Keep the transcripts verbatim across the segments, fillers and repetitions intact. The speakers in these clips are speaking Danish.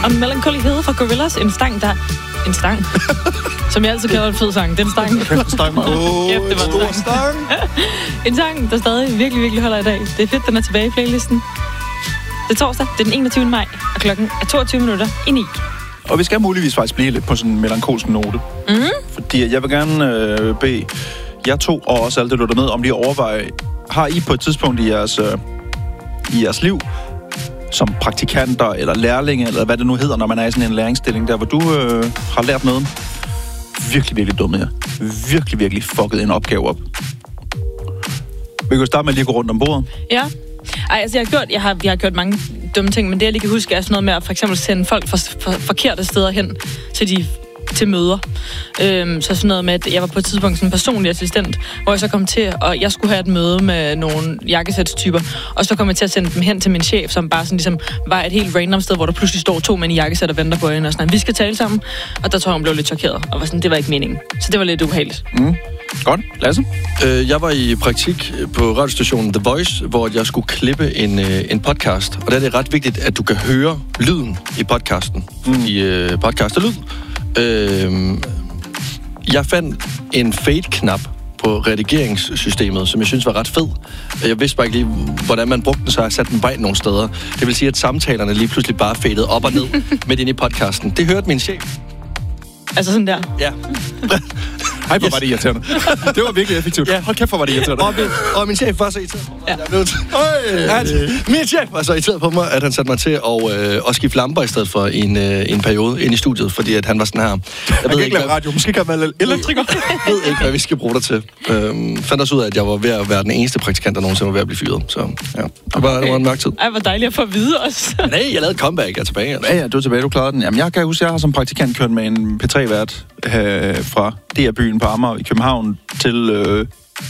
Og Melancholy Hill fra Gorillaz, en stang, der... En stang? Som jeg altid kalder en fed sang. Den stang. Kæft, en stang, Åh, Kæft, det var en stor en stang. En sang, der stadig virkelig, virkelig holder i dag. Det er fedt, den er tilbage i playlisten. Det er torsdag, det er den enogtyvende maj, og klokken er toogtyve minutter i ni. Og vi skal muligvis faktisk blive lidt på sådan en melankolsk note. Mm. Fordi jeg vil gerne øh, bede jer to, og også alle, der lytter med, om lige at overveje, har I på et tidspunkt i jeres, øh, i jeres liv, som praktikanter eller lærlinge, eller hvad det nu hedder, når man er i sådan en læringsstilling, der hvor du øh, har lært noget, virkelig, virkelig dumme her. Virkelig, virkelig fucket en opgave op. Vi kan starte med at lige gå rundt om bordet. Ja. Ej, altså jeg har gjort, jeg har, jeg har gjort mange dumme ting, men det jeg lige kan huske er sådan noget med at for eksempel sende folk fra for, forkerte steder hen til de til møder. Øhm, så sådan noget med, at jeg var på et tidspunkt sådan en personlig assistent, hvor jeg så kom til, og jeg skulle have et møde med nogle jakkesætstyper, og så kom jeg til at sende dem hen til min chef, som bare sådan ligesom var et helt random sted, hvor der pludselig står to mænd i jakkesæt og venter på hende, og sådan, vi skal tale sammen, og der tror jeg, hun blev lidt chokeret, og var sådan, det var ikke meningen. Så det var lidt ubehageligt. Mm. Godt. Lasse? Øh, jeg var i praktik på radiostationen The Voice, hvor jeg skulle klippe en, øh, en podcast. Og der er det ret vigtigt, at du kan høre lyden i podcasten. Mm. Fordi øh, podcast er lyd. Øh, jeg fandt en fade-knap på redigeringssystemet, som jeg synes var ret fed. Jeg vidste bare ikke lige, hvordan man brugte den, så jeg satte den bare ind nogle steder. Det vil sige, at samtalerne lige pludselig bare fadede op og ned midt inde i podcasten. Det hørte min chef. Altså sådan der. Ja. Hej, hvor yes. var det irriterende. Det var virkelig effektivt. Ja. Hold kæft, hvor var det irriterende. Og min, og min chef var så irriteret på mig. Ja. At, min chef var så irriteret på mig, at han satte mig til at, øh, at skifte lamper i stedet for i en, øh, en periode ind i studiet, fordi at han var sådan her. Jeg Jeg ved kan ikke ikke, lave hvad, radio. Måske kan man lave elektriker. jeg ved ikke, hvad vi skal bruge dig til. Øhm, fandt også ud af, at jeg var ved at være den eneste praktikant, der nogensinde var ved at blive fyret. Så ja, det var, okay. det var en mørk tid. Ej, hvor dejligt at få at vide også. Nej, jeg lavede et comeback, jeg er tilbage. Altså. Ja, ja, du er tilbage, du klarede den. Jamen, jeg kan huske, jeg har som praktikant kørt med en P tre-vært øh, fra D R-byen på Amager i København til øh,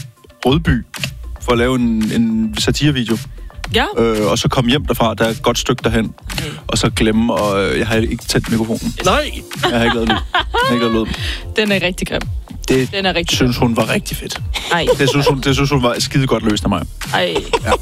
Rødby for at lave en, en satirevideo. Ja. Øh, og så kom hjem derfra, der er et godt stykke derhen. Okay. Og så glemme, og øh, jeg har ikke tændt mikrofonen. Nej! Jeg har ikke lavet lyd. Jeg har ikke lavet lyd. Den er rigtig grim. Det Den er rigtig synes hun var rigtig fedt. Ej. Det synes hun, det synes hun var skide godt løst af mig. Ej. Ja.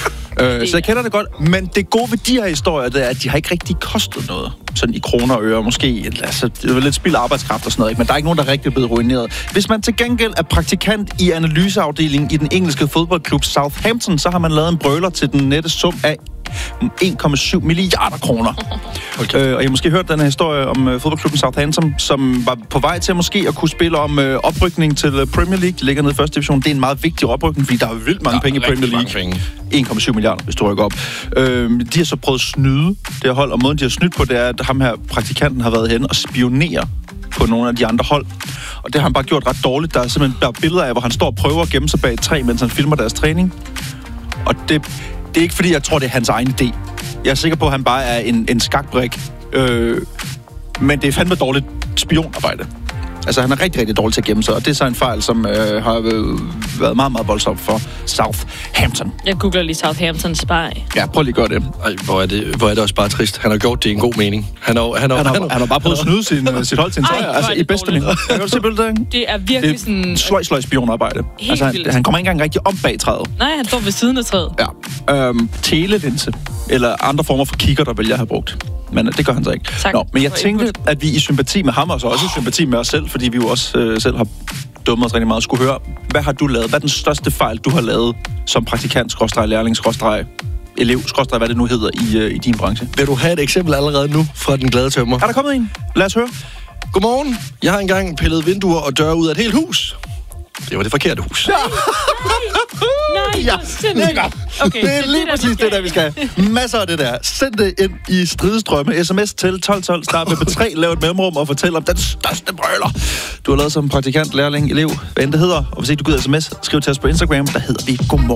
Øh, så jeg kender det godt, men det gode ved de her historier, det er, at de har ikke rigtig kostet noget. Sådan i kroner og øre, måske. Altså, det er lidt spild af arbejdskraft og sådan noget, ikke? Men der er ikke nogen, der er rigtig blevet ruineret. Hvis man til gengæld er praktikant i analyseafdelingen i den engelske fodboldklub Southampton, så har man lavet en brøler til den nette sum af en komma syv milliarder kroner. Okay. Øh, og jeg har måske hørt den her historie om øh, fodboldklubben Southampton, som var på vej til måske at kunne spille om øh, oprykning til øh, Premier League. De ligger nede i første division. Det er en meget vigtig oprykning, fordi der er vildt mange ja, penge i Premier League. en komma syv milliarder, hvis du rykker op. Øh, de har så prøvet at snyde det her hold, og måden de har snydt på, det er, at ham her praktikanten har været henne og spionere på nogle af de andre hold. Og det har han bare gjort ret dårligt. Der er simpelthen der er billeder af, hvor han står og prøver at gemme sig bag et træ, mens han filmer deres træning. Og det, det er ikke fordi, jeg tror, det er hans egen idé. Jeg er sikker på, at han bare er en, en skakbrik. Øh, men det er fandme dårligt spionarbejde. Altså, han er rigtig, rigtig dårlig til at gemme sig, og det er så en fejl, som øh, har været meget, meget voldsomt for Southampton. Jeg googler lige Southampton Spy. Ja, prøv lige at gøre det. Ej, hvor er det, hvor er det også bare trist. Han har gjort det i en god mening. Han har, han har, han har, han har bare prøvet at snyde sin, sit hold til en sejr. Altså, i bedste mening. Kan du se billedet, ikke? Det er virkelig det er sådan... sløj, sløj spionarbejde. Altså, han, han kommer ikke engang rigtig om bag træet. Nej, han står ved siden af træet. Ja. Øhm, telelinse, eller andre former for kigger, der vil jeg have brugt. Men det gør han så ikke. Tak. Nå, men jeg tænkte, at vi i sympati med ham, og så også i sympati med os selv, fordi vi jo også øh, selv har dummet os rigtig meget, skulle høre, hvad har du lavet? Hvad er den største fejl, du har lavet som praktikant, skråstreg, lærling, skråstreg, elev, skråstreg, hvad det nu hedder i, øh, i din branche? Vil du have et eksempel allerede nu fra den glade tømmer? Er der kommet en? Lad os høre. Godmorgen. Jeg har engang pillet vinduer og døre ud af et helt hus. Det var det forkerte hus. Nej, ja, det er godt. Okay, det er lige det, præcis det, der vi skal have. Masser af det der. Send det ind i stridestrømme. sms til tolv tolv. Start med P tre. Lav et mellemrum og fortæl om den største brøler, du har lavet som praktikant, lærling, elev, hvad end det hedder. Og hvis ikke du gider sms, skriv til os på Instagram. Der hedder vi Godmorgen.